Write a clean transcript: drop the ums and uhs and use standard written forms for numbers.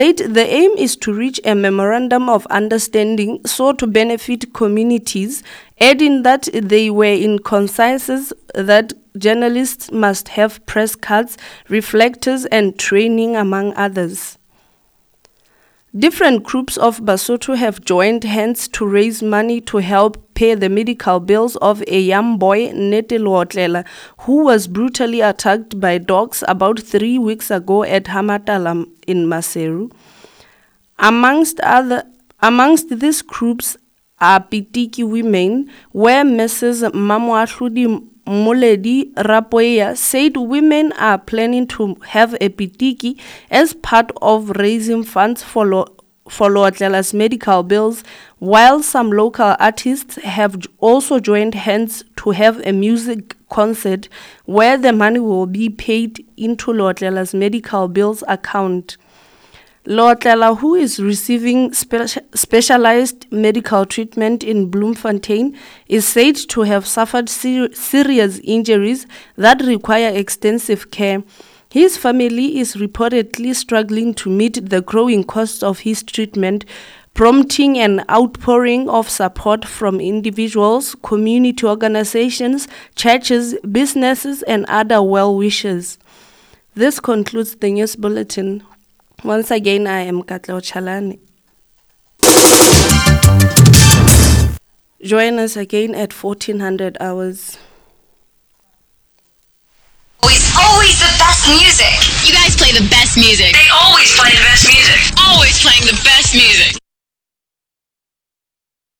The aim is to reach a memorandum of understanding so to benefit communities, adding that they were in consensus that journalists must have press cards, reflectors, and training, among others. Different groups of Basotho have joined hands to raise money to help pay the medical bills of a young boy, Nnete Leotlela, who was brutally attacked by dogs about 3 weeks ago at Hamatala in Maseru. Amongst these groups are Pitiki Women, where Mrs. Mamoahludi Muledi Rapoya said women are planning to have a pitiki as part of raising funds for Leotlela's medical bills, while some local artists have also joined hands to have a music concert where the money will be paid into Leotlela's medical bills account. Leotlela, who is receiving specialized medical treatment in Bloemfontein, is said to have suffered serious injuries that require extensive care. His family is reportedly struggling to meet the growing costs of his treatment, prompting an outpouring of support from individuals, community organizations, churches, businesses, and other well-wishers. This concludes the news bulletin. Once again, I am Katleo Chalane. Join us again at 1400 hours. Always the best music. You guys play the best music. They always play the best music. Always playing the best music.